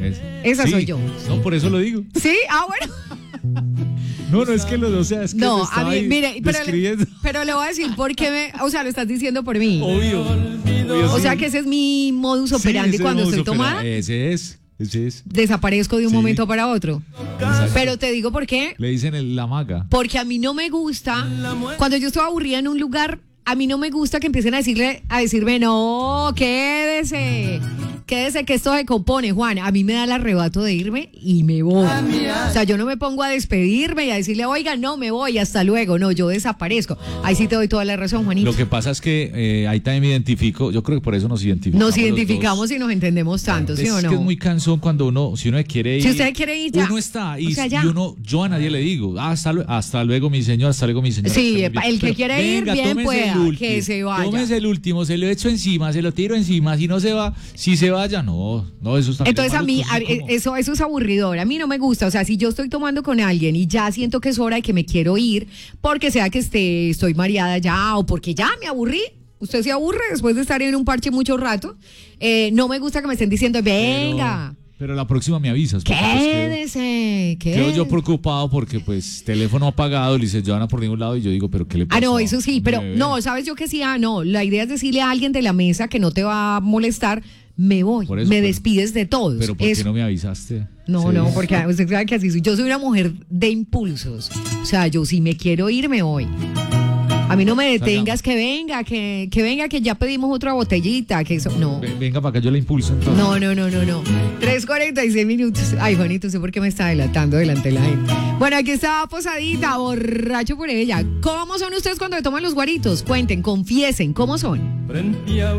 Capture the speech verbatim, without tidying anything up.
Es, Esa sí, soy yo. No, por eso lo digo. ¿Sí? Ah, bueno. No, no es que lo, o sea, es que No, lo a estaba mí, ahí mire, pero le, describiendo. pero le voy a decir por qué me, o sea, lo estás diciendo por mí. Obvio. obvio O sí. sea que ese es mi modus Sí, operandi ese es cuando modus estoy tomada. operandi. Ese es, ese es. Desaparezco de un Sí. momento para otro. Exacto. Pero te digo por qué. Le dicen el, la maga. Porque a mí no me gusta, cuando yo estoy aburrida en un lugar, a mí no me gusta que empiecen a decirle, a decirme, no, quédese, quédese que esto se compone, Juan. A mí me da el arrebato de irme y me voy. O sea, yo no me pongo a despedirme y a decirle, oiga, no, me voy, hasta luego. No, yo desaparezco. Ahí sí te doy toda la razón, Juanito. Lo que pasa es que eh, ahí también me identifico, yo creo que por eso nos identificamos. Nos los identificamos dos. y nos entendemos tanto, ¿sí es o no? que es muy cansón cuando uno, si uno quiere ir. Si usted quiere ir, ya. Uno está y, O sea, ya. y uno, yo a nadie le digo, ah, hasta, lue- hasta luego mi señor, hasta luego mi señora. Sí, está muy bien. el que Pero, quiere ir, venga, bien tómese pueda, el último, que se vaya. Tómese el último, se lo echo encima, se lo tiro encima, si no se va, si se vaya, no, no, eso está Entonces a mí, a- eso, eso es aburridor, a mí no me gusta, o sea, si yo estoy tomando con alguien y ya siento que es hora de que me quiero ir, porque sea que esté, estoy mareada ya o porque ya me aburrí, usted se aburre después de estar en un parche mucho rato, eh, no me gusta que me estén diciendo, venga, Pero, pero la próxima me avisas. porque, pues, quedo- quédese, Quedo quédese. yo preocupado porque pues teléfono apagado, le dice Joana por ningún lado y yo digo, pero ¿qué le pasa? Ah, no, eso sí, pero no, ¿sabes yo que sí? Ah, no, la idea es decirle a alguien de la mesa que no te va a molestar, me voy, Por eso, me pero- despides de todos. Pero ¿por Eso. qué no me avisaste? No, Sí. no, porque usted sabe que así soy. Yo soy una mujer de impulsos. O sea, yo si me quiero ir, me voy. A mí no me detengas, que venga, que, que venga, que ya pedimos otra botellita, que eso, no. Ve- Venga para acá, yo le impulso entonces. No, no, no, no, no. tres cuarenta y seis minutos. Ay, Juanito, sé por qué me está delatando delante de la gente. Bueno, aquí está Posadita, borracho por ella. ¿Cómo son ustedes cuando toman los guaritos? Cuenten, confiesen, ¿cómo son?